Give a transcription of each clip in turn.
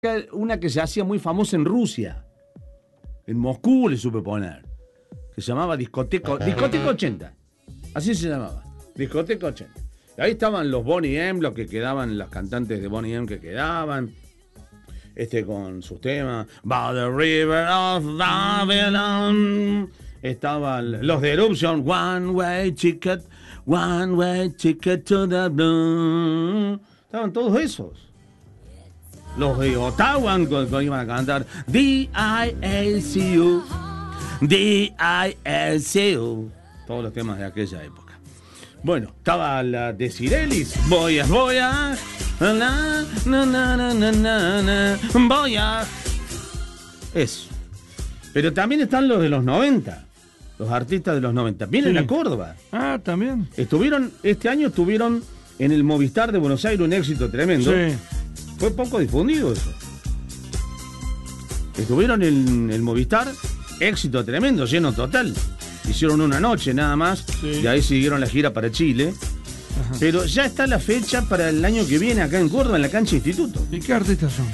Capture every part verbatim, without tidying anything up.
una que se hacía muy famosa en Rusia. En Moscú le supe poner. Que se llamaba Discoteca, Discoteca ochenta. Así se llamaba. Discoteca ochenta. Y ahí estaban los Boney M, los que quedaban, las cantantes de Boney M que quedaban. Este con sus temas. By the River of Babylon. Estaban los de Eruption. One Way Ticket. One Way Ticket to the Blue. Estaban todos esos. Los de Ottawa que iban a cantar D I A C U, D I A C U, todos los temas de aquella época. Bueno, estaba la de Sirelis, voy a, voy a, na, na, na, na, na, na, na, voy a. Eso. Pero también están los de los noventa, los artistas de los noventa. Vienen Sí. a Córdoba. Ah, también. Estuvieron, este año estuvieron en el Movistar de Buenos Aires, un éxito tremendo. Sí. Fue poco difundido eso. Estuvieron en el Movistar, éxito tremendo, lleno total. Hicieron una noche nada más, Sí. y ahí siguieron la gira para Chile. Ajá. Pero ya está la fecha para el año que viene acá en Córdoba, en la cancha Instituto. ¿Y qué artistas son?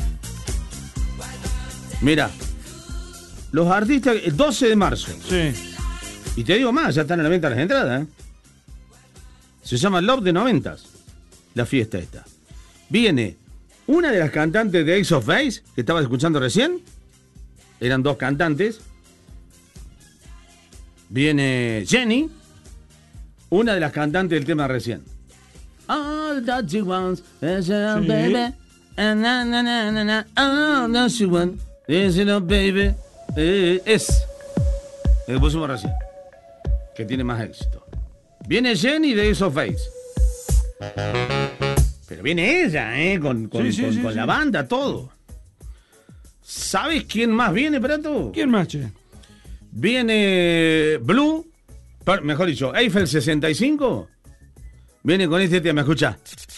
Mira, los artistas, el doce de marzo. Sí. Y te digo más, ya están a la venta las entradas. ¿eh? Se llama Love de noventas, la fiesta esta. Viene una de las cantantes de Ace of Base, que estabas escuchando recién. Eran dos cantantes. Viene Jenny, una de las cantantes del tema recién. All that she wants is a Sí. baby. And na, na, na, na, na. All that she wants is a baby. Eh, es. El que pusimos recién. Que tiene más éxito. Viene Jenny de Ace of Base. Pero viene ella, ¿eh? Con, con, Sí, sí, con- sí, con sí. la banda, todo. ¿Sabes quién más viene, Prato? ¿Quién más, che? Viene Blue, per- mejor dicho, Eiffel sesenta y cinco. Viene con este tema, escucha.